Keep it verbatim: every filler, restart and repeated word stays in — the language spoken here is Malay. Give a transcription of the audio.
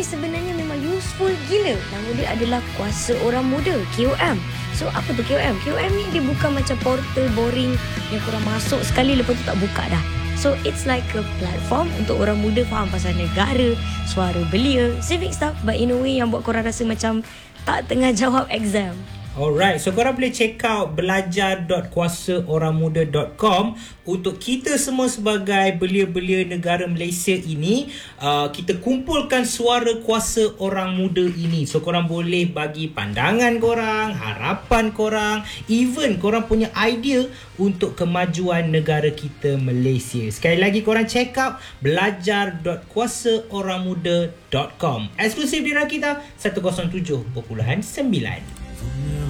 ni sebenarnya memang useful gila. Nama dia adalah Kuasa Orang Muda, K O M. So apa tu K O M? K O M ni dia bukan macam portal boring yang korang masuk sekali lepas tu tak buka dah. So it's like a platform untuk orang muda faham pasal negara, suara belia, civic stuff, but in a way yang buat korang rasa macam tak tengah jawab exam. Alright, so korang boleh check out belajar dot kuasa orang muda dot com untuk kita semua sebagai belia-belia negara Malaysia ini. uh, Kita kumpulkan suara kuasa orang muda ini. So korang boleh bagi pandangan korang, harapan korang, even korang punya idea untuk kemajuan negara kita Malaysia. Sekali lagi korang check out belajar dot kuasa orang muda dot com. Eksklusif di Rakita seratus tujuh perpuluhan sembilan.